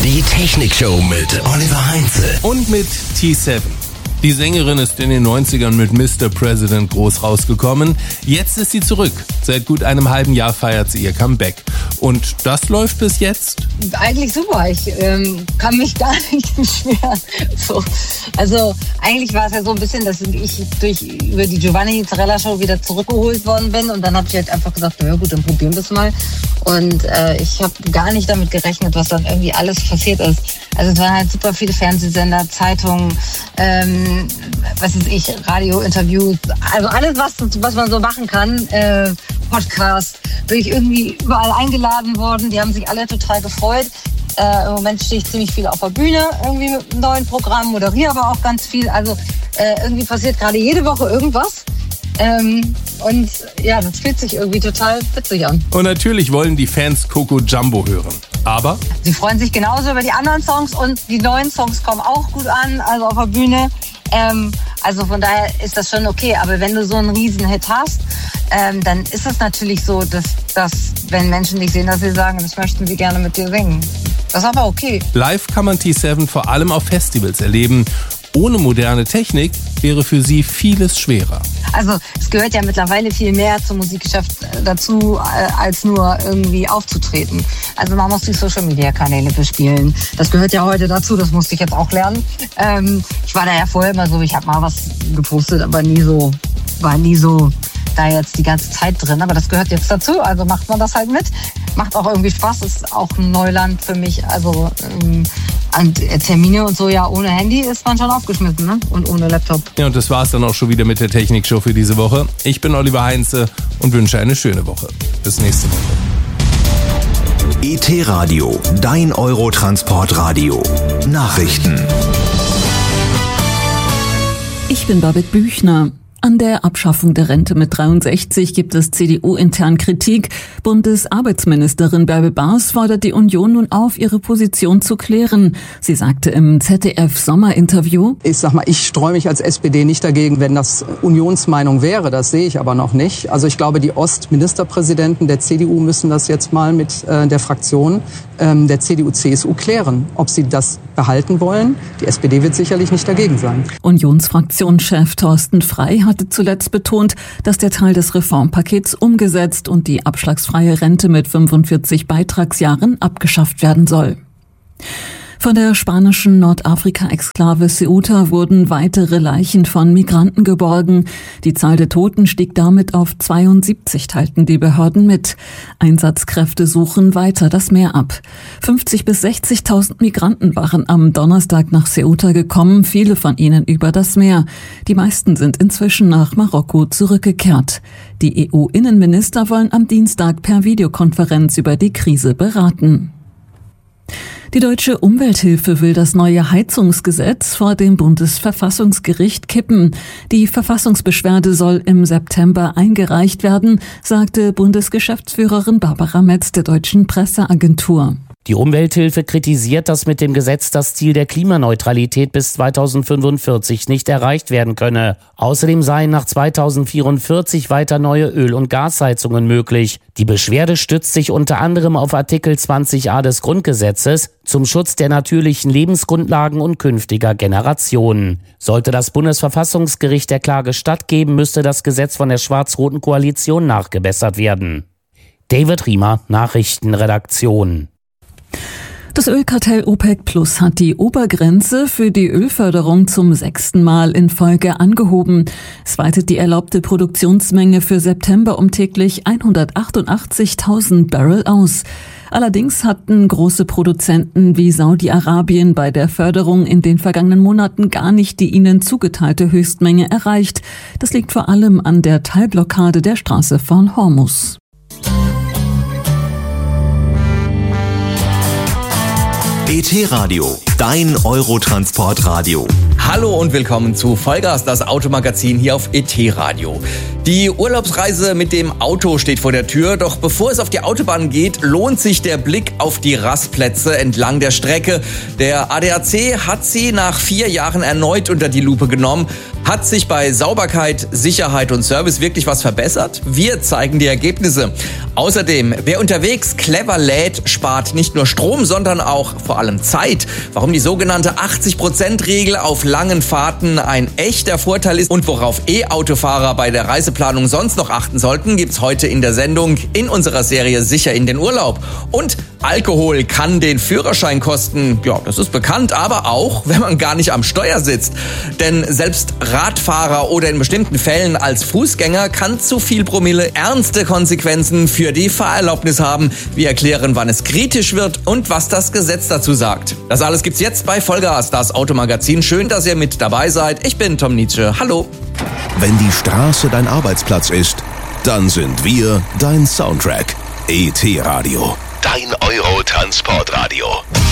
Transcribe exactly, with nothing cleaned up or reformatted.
Die Technikshow mit Oliver Heinze. Und mit T sieben. Die Sängerin ist in den neunzigern mit Mister President groß rausgekommen. Jetzt ist sie zurück. Seit gut einem halben Jahr feiert sie ihr Comeback. Und das läuft bis jetzt? Eigentlich super. Ich ähm, kann mich gar nicht beschweren. So. Also eigentlich war es ja so ein bisschen, dass ich durch über die Giovanni Zarella Show wieder zurückgeholt worden bin. Und dann habe ich halt einfach gesagt, na ja gut, dann probieren wir es mal. Und äh, ich habe gar nicht damit gerechnet, was dann irgendwie alles passiert ist. Also es waren halt super viele Fernsehsender, Zeitungen, ähm, was weiß ich, Radiointerviews, also alles, was, was man so machen kann, äh, Podcast, bin ich irgendwie überall eingeladen worden, die haben sich alle total gefreut. Äh, Im Moment stehe ich ziemlich viel auf der Bühne, irgendwie mit einem neuen Programm, moderiere aber auch ganz viel, also äh, irgendwie passiert gerade jede Woche irgendwas. Ähm, und ja, das fühlt sich irgendwie total witzig an. Und natürlich wollen die Fans Coco Jumbo hören. Aber sie freuen sich genauso über die anderen Songs und die neuen Songs kommen auch gut an, also auf der Bühne. Ähm, also von daher ist das schon okay. Aber wenn du so einen Riesenhit hast, ähm, dann ist es natürlich so, dass, dass wenn Menschen dich sehen, dass sie sagen, das möchten sie gerne mit dir singen. Das ist aber okay. Live kann man T sieben vor allem auf Festivals erleben. Ohne moderne Technik wäre für sie vieles schwerer. Also es gehört ja mittlerweile viel mehr zum Musikgeschäft dazu, als nur irgendwie aufzutreten. Also man muss die Social-Media-Kanäle bespielen. Das gehört ja heute dazu, das musste ich jetzt auch lernen. Ähm, ich war da ja vorher immer so, ich habe mal was gepostet, aber nie so, war nie so da jetzt die ganze Zeit drin. Aber das gehört jetzt dazu, also macht man das halt mit. Macht auch irgendwie Spaß, ist auch ein Neuland für mich. Also ähm, und Termine und so, ja, ohne Handy ist man schon aufgeschmissen, ne? Und ohne Laptop. Ja, und das war's dann auch schon wieder mit der Technikshow für diese Woche. Ich bin Oliver Heinze und wünsche eine schöne Woche. Bis nächste Woche. E T-Radio, dein Eurotransportradio. Nachrichten. Ich bin Babette Büchner. An der Abschaffung der Rente mit dreiundsechzig gibt es C D U-intern Kritik. Bundesarbeitsministerin Bärbel Baas fordert die Union nun auf, ihre Position zu klären. Sie sagte im Z D F-Sommerinterview: Ich sag mal, ich streue mich als S P D nicht dagegen, wenn das Unionsmeinung wäre. Das sehe ich aber noch nicht. Also ich glaube, die Ostministerpräsidenten der C D U müssen das jetzt mal mit äh, der Fraktion ähm, der C D U C S U klären, ob sie das behalten wollen. Die S P D wird sicherlich nicht dagegen sein. Unionsfraktionschef Thorsten Frey hatte zuletzt betont, dass der Teil des Reformpakets umgesetzt und die abschlagsfreie Rente mit fünfundvierzig Beitragsjahren abgeschafft werden soll. Von der spanischen Nordafrika-Exklave Ceuta wurden weitere Leichen von Migranten geborgen. Die Zahl der Toten stieg damit auf zweiundsiebzig, teilten die Behörden mit. Einsatzkräfte suchen weiter das Meer ab. fünfzig bis sechzigtausend Migranten waren am Donnerstag nach Ceuta gekommen, viele von ihnen über das Meer. Die meisten sind inzwischen nach Marokko zurückgekehrt. Die E U-Innenminister wollen am Dienstag per Videokonferenz über die Krise beraten. Die Deutsche Umwelthilfe will das neue Heizungsgesetz vor dem Bundesverfassungsgericht kippen. Die Verfassungsbeschwerde soll im September eingereicht werden, sagte Bundesgeschäftsführerin Barbara Metz der Deutschen Presseagentur. Die Umwelthilfe kritisiert, dass mit dem Gesetz das Ziel der Klimaneutralität bis zweitausendfünfundvierzig nicht erreicht werden könne. Außerdem seien nach zweitausendvierundvierzig weiter neue Öl- und Gasheizungen möglich. Die Beschwerde stützt sich unter anderem auf Artikel zwanzig a des Grundgesetzes zum Schutz der natürlichen Lebensgrundlagen und künftiger Generationen. Sollte das Bundesverfassungsgericht der Klage stattgeben, müsste das Gesetz von der schwarz-roten Koalition nachgebessert werden. David Riemer, Nachrichtenredaktion. Das Ölkartell OPEC Plus hat die Obergrenze für die Ölförderung zum sechsten Mal in Folge angehoben. Es weitet die erlaubte Produktionsmenge für September um täglich hundertachtundachtzigtausend Barrel aus. Allerdings hatten große Produzenten wie Saudi-Arabien bei der Förderung in den vergangenen Monaten gar nicht die ihnen zugeteilte Höchstmenge erreicht. Das liegt vor allem an der Teilblockade der Straße von Hormuz. E T-Radio, dein Eurotransportradio. Hallo und willkommen zu Vollgas, das Automagazin hier auf E T-Radio. Die Urlaubsreise mit dem Auto steht vor der Tür, doch bevor es auf die Autobahn geht, lohnt sich der Blick auf die Rastplätze entlang der Strecke. Der A D A C hat sie nach vier Jahren erneut unter die Lupe genommen. Hat sich bei Sauberkeit, Sicherheit und Service wirklich was verbessert? Wir zeigen die Ergebnisse. Außerdem, wer unterwegs clever lädt, spart nicht nur Strom, sondern auch vor allem Zeit. Warum die sogenannte achtzig Prozent Regel auf langen Fahrten ein echter Vorteil ist und worauf E-Autofahrer bei der Reiseplanung sonst noch achten sollten, gibt's heute in der Sendung in unserer Serie Sicher in den Urlaub. Und Alkohol kann den Führerschein kosten. Ja, das ist bekannt, aber auch, wenn man gar nicht am Steuer sitzt. Denn selbst Radfahrer oder in bestimmten Fällen als Fußgänger kann zu viel Promille ernste Konsequenzen für die Fahrerlaubnis haben. Wir erklären, wann es kritisch wird und was das Gesetz dazu sagt. Das alles gibt's jetzt bei Vollgas, das Automagazin. Schön, dass ihr mit dabei seid. Ich bin Tom Nietzsche. Hallo. Wenn die Straße dein Arbeitsplatz ist, dann sind wir dein Soundtrack. E T Radio. Dein Euro-Transportradio.